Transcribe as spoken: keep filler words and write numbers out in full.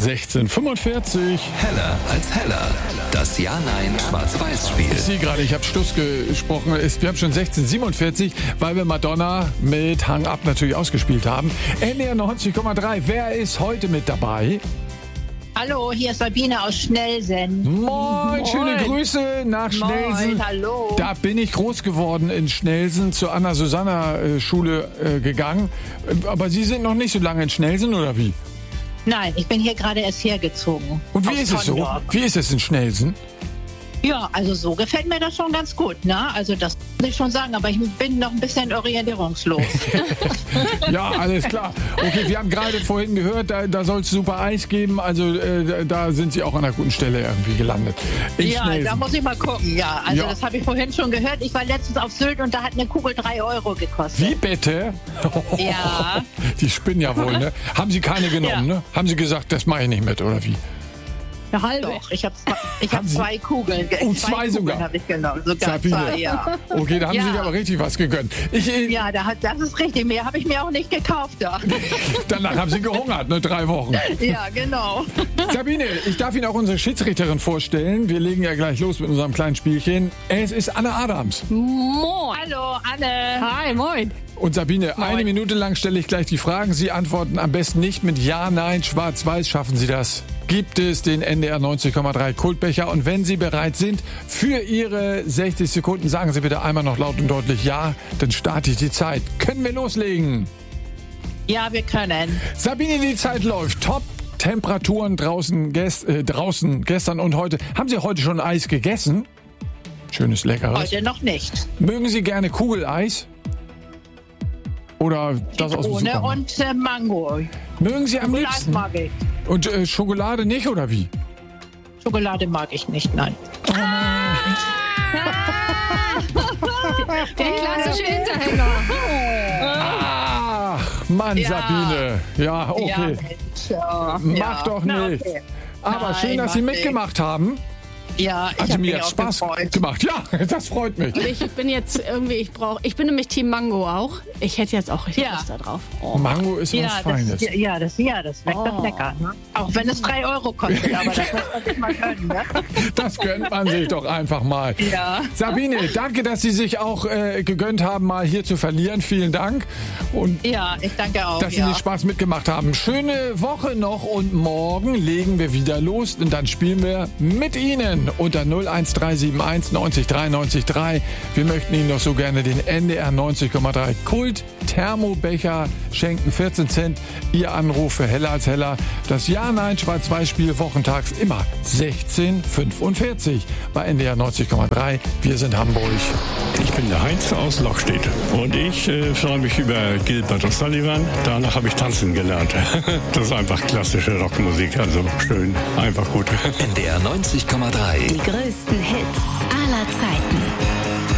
sechzehn Uhr fünfundvierzig. Heller als Heller. Das Ja-Nein-Schwarz-Weiß-Spiel. Ich sehe gerade, ich habe Schluss gesprochen. Wir haben schon sechzehn Uhr siebenundvierzig, weil wir Madonna mit Hang Up natürlich ausgespielt haben. N D R neunzig Komma drei. Wer ist heute mit dabei? Hallo, hier ist Sabine aus Schnellsen. Moin, Moin. Schöne Grüße nach Schnellsen. Moin, hallo. Da bin ich groß geworden in Schnellsen, zur Anna-Susanna-Schule äh, gegangen. Aber Sie sind noch nicht so lange in Schnellsen, oder wie? Nein, ich bin hier gerade erst hergezogen. Und wie ist es so? Wie ist es in Schnellsen? Ja, also so gefällt mir das schon ganz gut, ne? Also das muss ich schon sagen, aber ich bin noch ein bisschen orientierungslos. Ja, alles klar. Okay, wir haben gerade vorhin gehört, da, da soll es super Eis geben, also äh, da sind Sie auch an einer guten Stelle irgendwie gelandet. In ja, Schnellsen. Da muss ich mal gucken, ja. Also ja. Das habe ich vorhin schon gehört. Ich war letztens auf Sylt und da hat eine Kugel drei Euro gekostet. Wie bitte? Ja. Die spinnen ja wohl, ne? Haben Sie keine genommen, Ja. ne? Haben Sie gesagt, das mache ich nicht mit, oder wie? Eine halbe. Doch, ich habe zwei, ich hab zwei Kugeln. Oh, zwei, zwei sogar. habe ich genommen. Sogar Sabine. zwei, ja. Okay, da haben ja. Sie sich aber richtig was gegönnt. Ich, äh, ja, da hat, das ist richtig. Mehr habe ich mir auch nicht gekauft da. Danach haben Sie gehungert, ne? Drei Wochen. Ja, genau. Sabine, ich darf Ihnen auch unsere Schiedsrichterin vorstellen. Wir legen ja gleich los mit unserem kleinen Spielchen. Es ist Anne Adams. Moin. Hallo, Anne. Hi, moin. Und Sabine, Moin. eine Minute lang stelle ich gleich die Fragen. Sie antworten am besten nicht mit Ja, Nein, Schwarz-Weiß. Schaffen Sie das? Gibt es den N D R neunzig Komma drei Kultbecher? Und wenn Sie bereit sind für Ihre sechzig Sekunden, sagen Sie bitte einmal noch laut und deutlich Ja, dann starte ich die Zeit. Können wir loslegen? Ja, wir können. Sabine, die Zeit läuft. Top Temperaturen draußen, gest, äh, draußen gestern und heute. Haben Sie heute schon Eis gegessen? Schönes, leckeres. Heute noch nicht. Mögen Sie gerne Kugeleis? Oder das aus dem Ohne Supermarkt? und äh, Mango. Mögen Sie am Schokolade liebsten? mag ich. Und äh, Schokolade nicht, oder wie? Schokolade mag ich nicht, nein. Der klassische Hinterhänger. Ach, Mann, Ja. Sabine. Ja, okay. Ja, Mensch, ja. Mach ja. doch Na, nicht. okay. Aber Nein, schön, dass Sie mach nicht. mitgemacht haben. Ja, ich Also habe mir mich hat auch Spaß gefreut. gemacht. Ja, das freut mich. Ich bin jetzt irgendwie, ich brauche, ich bin nämlich Team Mango auch. Ich hätte jetzt auch richtig Ja. Lust da drauf. Oh. Mango ist Ja, was das, Feines. ja, ja, das, ja, das schmeckt Oh. doch lecker. Ne? Auch wenn es drei Euro kostet, aber das muss man sich mal gönnen. Ne? Das gönnt man sich doch einfach mal. Ja. Sabine, danke, dass Sie sich auch äh, gegönnt haben, mal hier zu verlieren. Vielen Dank. Und Ja, ich danke auch. dass Sie ja. den Spaß mitgemacht haben. Schöne Woche noch und morgen legen wir wieder los und dann spielen wir mit Ihnen unter null eins drei sieben eins neunzig drei neunzig drei. Wir möchten Ihnen doch so gerne den N D R neunzig Komma drei Kult Thermobecher schenken. vierzehn Cent. Ihr Anruf für Heller als Heller. Das Ja-Nein-Schwarz-Weiß-Spiel wochentags immer sechzehn Uhr fünfundvierzig bei N D R neunzig Komma drei. Wir sind Hamburg. Ich bin der Heinz aus Lochstedt und ich äh, freue mich über Gilbert O'Sullivan. Danach habe ich tanzen gelernt. Das ist einfach klassische Rockmusik, also schön, einfach gut. N D R neunzig Komma drei. Die größten Hits aller Zeiten.